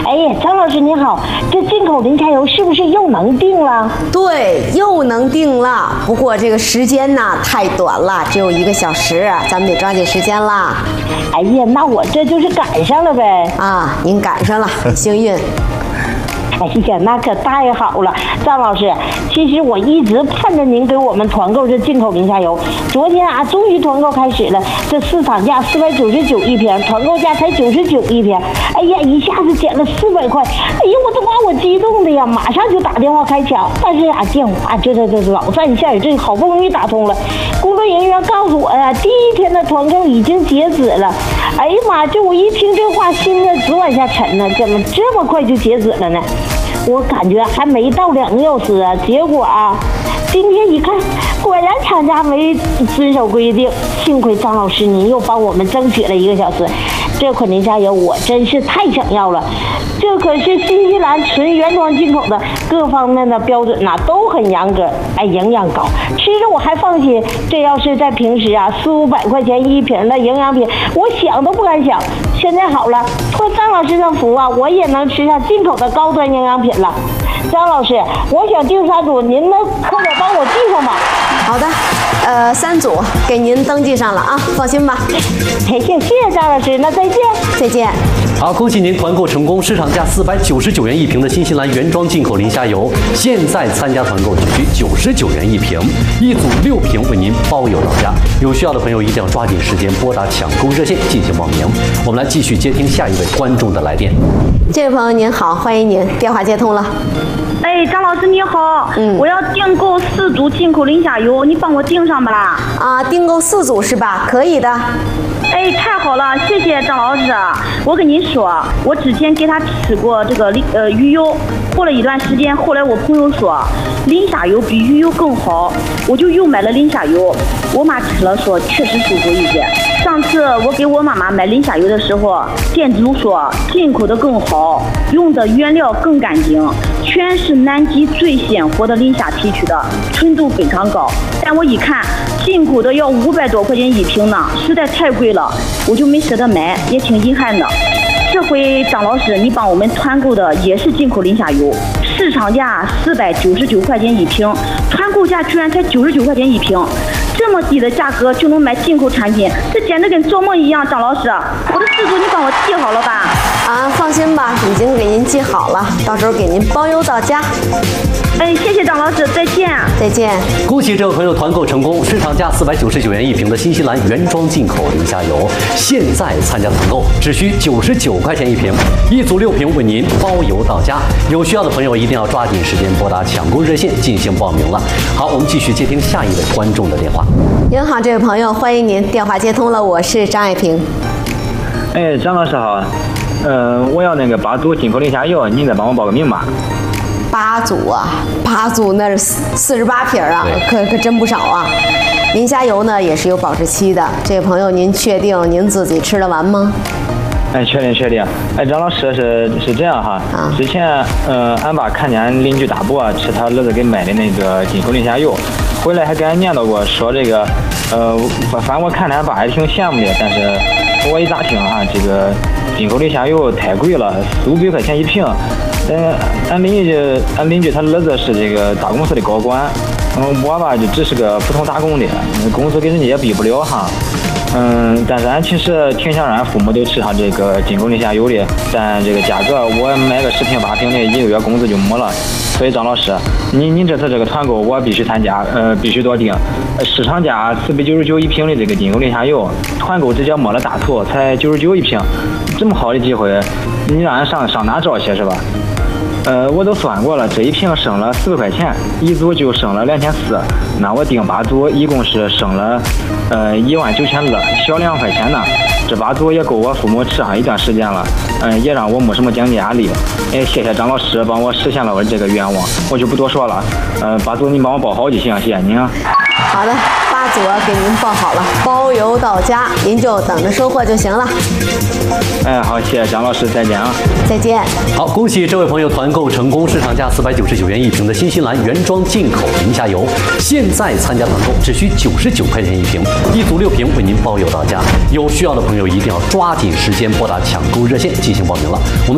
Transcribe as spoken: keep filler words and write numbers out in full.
哎呀，张老师您好，这进口零加油是不是又能定了？ 对，又能定了。不过这个时间呢太短了，只有一个小时，咱们得抓紧时间啦。 哎呀，那我这就是赶上了呗。 啊，您赶上了，幸运。 哎呀，那可太好了，张老师，其实我一直盼着您给我们团购这进口零加油。昨天啊，终于团购开始了，这市场价四百九十九一瓶，团购价才九十九一瓶。哎呀，一下子减了四百块，哎呀，我都把我激动的呀，马上就打电话开抢。但是啊，电话这这这老占线，这好不容易打通了，工作人员告诉我呀，第一天的团购已经截止了。哎呀妈，这我一听这话，心呢直往下沉呢，怎么这么快就截止了呢？我感觉还没到两个小时啊，结果啊，今天一看，果然厂家没遵守规定。幸亏张老师您又帮我们争取了一个小时，这款零加油我真是太想要了。这可是新西兰纯原装进口的，各方面的标准呐、啊、都很严格，哎，营养高，吃着我还放心。这要是在平时啊，四五百块钱一瓶的营养品，我想都不敢想。现在好了，托张老师的福啊，我也能吃上进口的高端营养品了。张老师，我想订三组，您能快点帮我寄上吗？ 好的，呃，三组给您登记上了啊，放心吧。 谢谢谢谢张老师，那再见。 再见。 好，恭喜您团购成功，市场价四百九十九元一瓶的新西兰原装进口零加油，现在参加团购只需九十九元一瓶，一组六瓶为您包邮到家。有需要的朋友一定要抓紧时间拨打抢购热线进行报名。我们来继续接听下一位观众的来电。 这位朋友您好，欢迎您，电话接通了。 哎，张老师你好，嗯，我要订购四组进口零加油，你帮我订上吧。 啊，订购四组是吧？可以的。 哎，太好了，谢谢张老师。我跟您说，我之前给他吃过这个呃鱼油，过了一段时间，后来我朋友说磷虾油比鱼油更好，我就又买了磷虾油。我妈吃了说确实舒服一些。上次我给我妈妈买磷虾油的时候，店主说进口的更好，用的原料更干净，全是南极最鲜活的磷虾提取的，纯度非常高。但我一看进口的要五百多块钱一瓶呢，实在太贵了，我就没舍得买，也挺遗憾的。这回张老师你帮我们团购的也是进口磷虾油，市场价四百九十九块钱一瓶，团购价居然才九十九块钱一瓶，这么低的价格就能买进口产品，这简直跟做梦一样。张老师，我的四组你帮我记好了吧？ 啊，放心吧，已经给您记好了，到时候给您包邮到家。 哎，谢谢张老师，再见。 再见。 恭喜这位朋友团购成功，市场价四百九十九元一瓶的新西兰原装进口零加油，现在参加团购只需九十九块钱一瓶，一组六瓶为您包邮到家。有需要的朋友一定要抓紧时间拨打抢购热线进行报名了。好，我们继续接听下一位观众的电话。 您好，这位朋友，欢迎您，电话接通了，我是张爱萍。 哎，张老师好，呃，我要那个八组进口零加油，您再帮我报个名吧。 八组啊，八组那是四十八瓶啊，可可真不少啊。磷虾油呢也是有保质期的，这位朋友您确定您自己吃得完吗？ 哎，确定确定。哎，张老师是是这样哈，啊、之前呃，俺爸看见邻居大伯吃他儿子给买的那个进口磷虾油，回来还给俺念叨过，说这个呃，反正我看他俺爸还挺羡慕的，但是我一打听哈，这个进口磷虾油太贵了，四五百块钱一瓶。呃，俺邻居，俺邻居他儿子是这个大公司的高管，嗯，我吧就只是个普通打工的，工资跟人家也比不了哈。嗯，但是俺其实挺想让俺父母都吃上这个进口磷虾油的，但这个价格我买个十瓶八瓶的，一个月工资就没了。所以张老师，您您这次这个团购我必须参加，呃，必须多订。市场价四百九十九一瓶的这个进口磷虾油，团购直接没了大头，才九十九一瓶，这么好的机会，你让俺上上哪找去是吧？呃，我都算过了，这一瓶省了四百块钱，一组就省了两千四，那我订八组，一共是省了呃一万九千二，小两块钱呢。这八组也够我父母吃上一段时间了，嗯、呃，也让我没什么经济压力。哎，谢谢张老师帮我实现了我这个愿望，我就不多说了。呃，八组您帮我包好就行，谢谢您啊。 好的，八组给您报好了，包邮到家，您就等着收货就行了。 哎，好，谢谢张老师，再见啊。 再见。 好，恭喜这位朋友团购成功，市场价四百九十九元一瓶的新西兰原装进口磷虾油，现在参加团购只需九十九块钱一瓶，一组六瓶为您包邮到家。有需要的朋友一定要抓紧时间拨打抢购热线进行报名了。我们